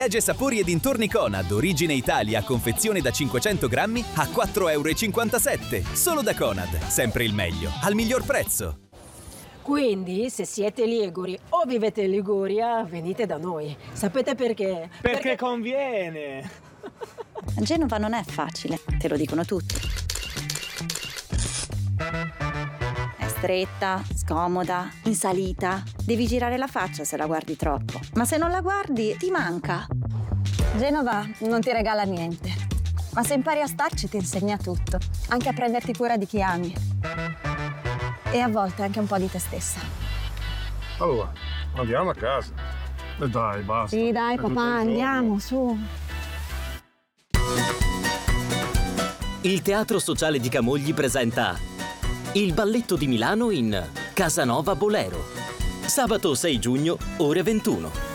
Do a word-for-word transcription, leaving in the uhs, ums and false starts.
Legge sapori e dintorni Conad, origine Italia, confezione da cinquecento grammi a quattro e cinquantasette euro. Solo da Conad, sempre il meglio, al miglior prezzo. Quindi, se siete liguri o vivete in Liguria, venite da noi. Sapete perché? Perché, Perché conviene! Genova non è facile, te lo dicono tutti. È stretta, scomoda, in salita. Devi girare la faccia se la guardi troppo. Ma se non la guardi, ti manca. Genova non ti regala niente, ma se impari a starci ti insegna tutto, anche a prenderti cura di chi ami. E a volte anche un po' di te stessa. Allora, andiamo a casa. E dai, basta. Sì, dai, È tutto papà, il giorno. andiamo, su. Il Teatro Sociale di Camogli presenta Il Balletto di Milano in Casanova Bolero. Sabato sei giugno, ore ventuno.